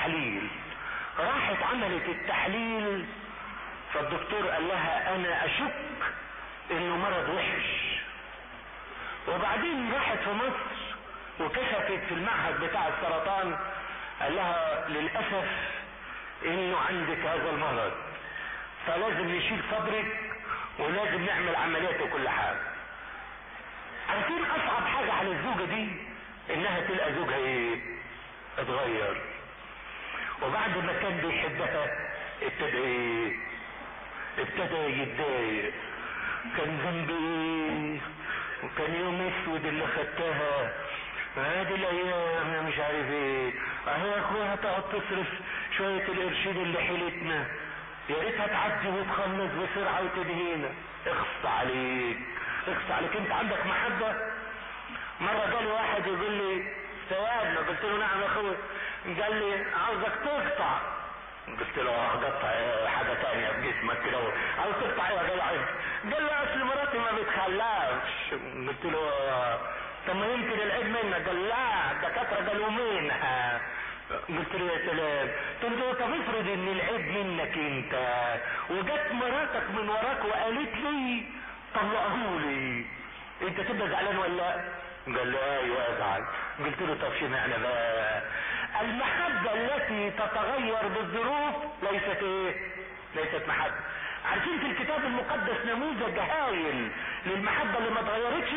تحليل. راحت عملت التحليل، فالدكتور قال لها انا اشك انه مرض وحش. وبعدين راحت في مصر وكشفت في المعهد بتاع السرطان، قال لها للأسف انه عندك هذا المرض، فلازم نشيل صدرك ولازم نعمل عمليات وكل حاجة. عارفين اصعب حاجة على الزوجة دي انها تلقى زوجها ايه؟ اتغير. وبعد ما كان بيحبها ابتدى ايه؟ ابتدى يتضايق. كان ذنبي ايه؟ وكان يوم اسود اللي خدتها، هذه الايام انا مش عارف ايه، اهي يا اخويا هتقعد تصرف شوية القرشين اللي حيلتنا، يا ريتها تعدي وتخلص بسرعة وتنهينا. اخص عليك، اخص عليك، انت عندك محبة؟ مرة جالي واحد يقول لي استوعبنا، قلت له نعم يا اخويا، قال لي عاوزك تقطع. قلت له هقطع حاجة تانية في جسمك كده، عاوز تقطع ايه يا جدع؟ قال لي اصل مراتي ما بتخلفش. قلت له طب ما يمكن العيب منك. قال لا الدكاترة قالوا منها. قلت له يا سلام، طب افرض ان العيب منك انت وجت مراتك من وراك وقالت لي طلقهولي، انت تبقى زعلان ولا لا؟ قال لي ايوه ازعل. قلت له طب شو معنى بقى؟ المحبة التي تتغير بالظروف ليست ايه؟ ليست محبة. عارفين في الكتاب المقدس نموذج هايل للمحبة اللي ما اتغيرتش؟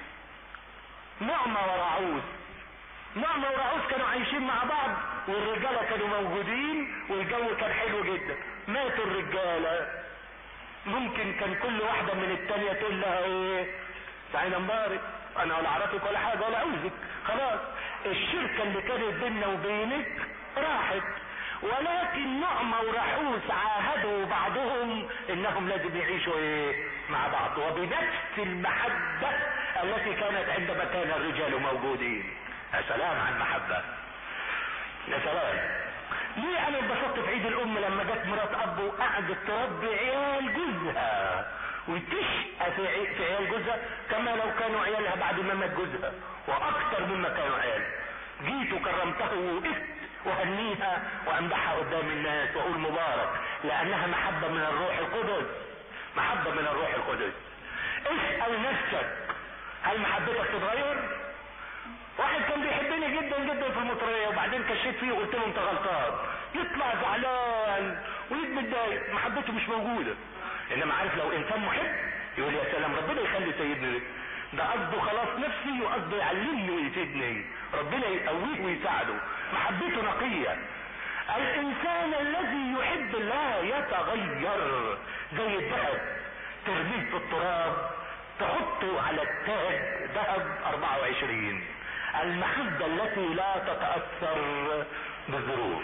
نعمة ورعوز. نعمة ورعوز كانوا عايشين مع بعض والرجالة كانوا موجودين والجو كان حلو جدا. ماتوا الرجالة، ممكن كان كل واحدة من التانية تقول لها ايه؟ تعالى مبارك، انا ولا اعرفك ولا حاجة ولا عاوزك، خلاص الشركة اللي كانت بيننا وبينك راحت. ولكن نعمة ورحوس عاهدوا بعضهم انهم لازم يعيشوا ايه؟ مع بعض، وبنفس المحبة التي كانت عندما كان الرجال موجودين. يا سلام عن المحبة، يا سلام. ليه انا انبسطت في عيد الام لما جت مرات اب وقعدت تربي عيال جوزها وتشقى في عيال جوزها كما لو كانوا عيالها بعد ما مات جوزها واكتر مما كانوا عيال. جيت وكرمتها ووقفت وهنيها وامدحها قدام الناس واقول مبارك، لانها محبة من الروح القدس، محبة من الروح القدس. اسأل نفسك، هل محبتك تتغير؟ واحد كان بيحبني جدا جدا في المطرية وبعدين كشيت فيه وقلت له انت غلطان، يطلع زعلان ويتضايق، محبته مش موجودة. انما عارف لو انسان محب يقول يا سلام ربنا يخلي سيدنا ده قصده خلاص نفسي وقصده يعلمني ويفيدني، ربنا يقويه ويساعده، محبته نقية. الانسان الذي يحب لا يتغير، زي الذهب ترميه في التراب تحطه على التاج ذهب 24. المحبة التي لا تتأثر بالظروف،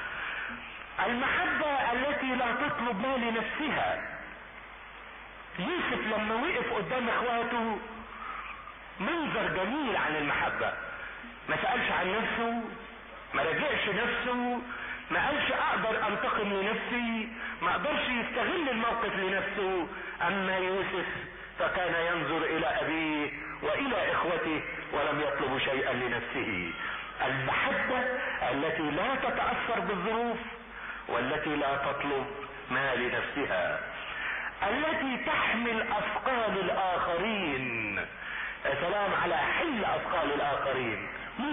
المحبة التي لا تطلب ما لنفسها. يوسف لما وقف قدام اخواته منظر جميل عن المحبة، ما سألش عن نفسه، ما رجعش نفسه، ما قالش اقدر انتقم لنفسي، ما قدرش يستغل الموقف لنفسه. اما يوسف فكان ينظر الى ابيه والى اخوته ولم يطلب شيئا لنفسه. المحبة التي لا تتأثر بالظروف والتي لا تطلب ما لنفسها، التي تحمل اثقال الاخرين. يا سلام على حل اثقال الاخرين.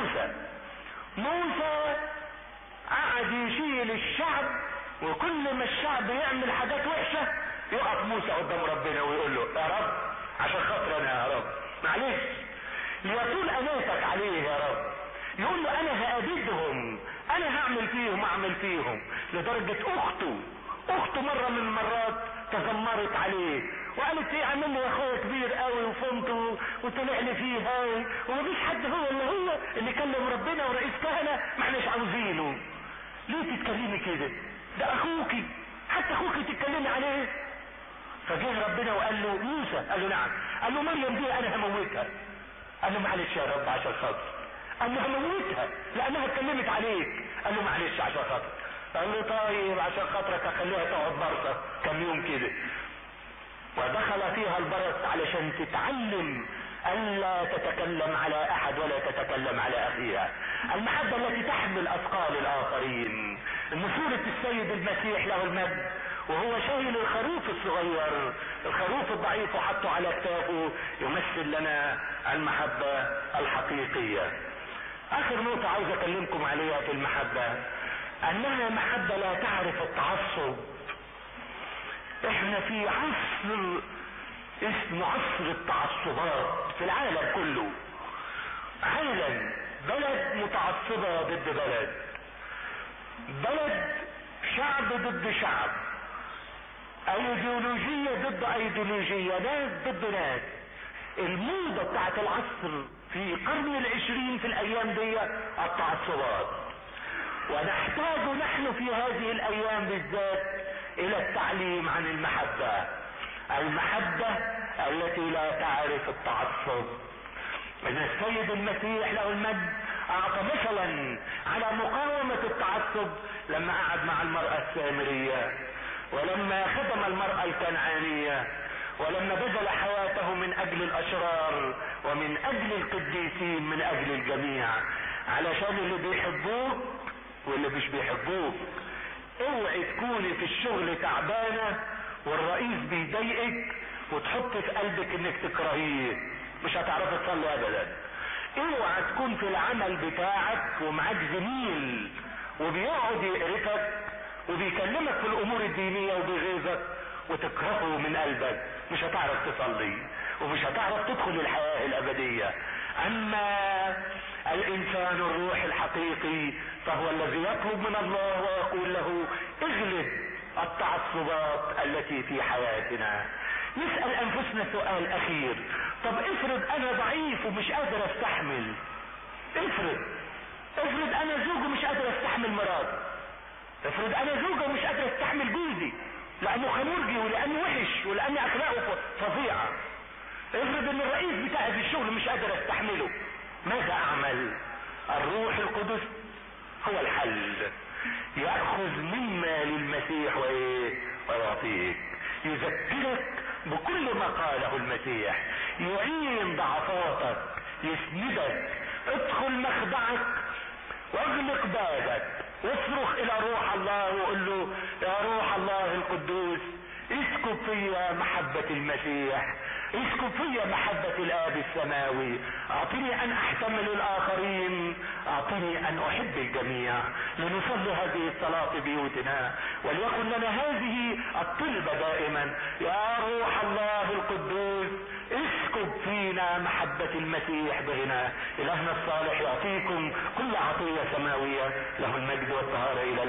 موسى قعد يشيل الشعب، وكل ما الشعب يعمل حاجات وحشة يقف موسى قدام ربنا ويقول له يا رب عشان خاطر انا يا رب معلش ليطول اناتك عليه يا رب. يقول له انا هأبدهم، انا هعمل فيهم. لدرجة اخته مرة من المرات تذمرت عليه وقالت ايه عمل لي يا اخويا كبير قوي وفهمته وطلع لي فيه هاي ومفيش حد هو اللي كلم ربنا ورئيس كهنة ما احناش عاوزينه. ليه تتكلمي كده؟ ده اخوكي، حتى اخوكي تتكلمي عليه. فجه ربنا وقال له موسى، قال له نعم، قال له مريم دي انا هموتها. قال له معلش يا رب عشان خاطر. قال له هموتها لانها اتكلمت عليك. قال له معلش عشان خاطر. قال له طيب عشان خاطرك اخليها تقعد برصة كم يوم كده. ودخل فيها البرص علشان تتعلم الا تتكلم على احد ولا تتكلم على اخيها. المحبة التي تحمل اثقال الاخرين. ان صورة السيد المسيح له المجد وهو شايل الخروف الصغير، الخروف الضعيف، وحطه على كتافه، يمثل لنا المحبة الحقيقية. اخر نقطة عاوز اكلمكم عليها في المحبة، انها محبة لا تعرف التعصب. احنا في عصر اسمه عصر التعصبات في العالم كله. عالم، بلد متعصبة ضد بلد، شعب ضد شعب، ايديولوجية ضد ايديولوجية، ناس ضد ناس. الموضة بتاعت العصر في القرن العشرين في الايام دي التعصبات، ونحتاج نحن في هذه الايام بالذات الى التعليم عن المحبة التي لا تعرف التعصب. ان السيد المسيح له المجد اعطى مثلا على مقاومة التعصب لما قعد مع المرأة السامرية، ولما خدم المرأة الكنعانية، ولما بذل حياته من اجل الاشرار ومن اجل القديسين، من اجل الجميع، علشان اللي بيحبوك واللي مش بيحبوك. اوعي تكوني في الشغل تعبانة والرئيس بيضايقك وتحط في قلبك انك تكرهيه، مش هتعرف تصلي ابدا. اوعى تكون في العمل بتاعك ومعاك زميل وبيقعد يقرفك وبيكلمك في الامور الدينية وبيغيظك وتكرهه من قلبك، مش هتعرف تصلي ومش هتعرف تدخل الحياة الابدية. اما الانسان الروح الحقيقي فهو الذي يطلب من الله ويقول له اغلب التعصبات التي في حياتنا. نسأل انفسنا سؤال اخير، طب افرض انا ضعيف ومش قادر استحمل، افرض انا زوجه مش قادر استحمل مراتي، افرض انا زوجه مش قادر استحمل جوزي لانه خمرجي ولانه وحش ولان اخلاقه فظيعة، افرض ان الرئيس بتاعي في الشغل مش قادر استحمله، ماذا اعمل؟ الروح القدس هو الحل، يأخذ مما للمسيح ويعطيك، يذكرك بكل ما قاله المسيح، يعين ضعفاتك، يسندك. ادخل مخدعك واغلق بابك واصرخ الى روح الله وقل له يا روح الله القدوس اسكب فيا محبة المسيح، اسكب فيا محبة الاب السماوي، اعطني ان احتمل الاخرين، اعطني ان احب الجميع. لنصلي هذه الصلاة في بيوتنا، وليكن لنا هذه الطلبة دائما، يا روح الله القدوس اسكب فينا محبة المسيح بغنى. الهنا الصالح يعطيكم كل عطية سماوية، له المجد والطهارة الى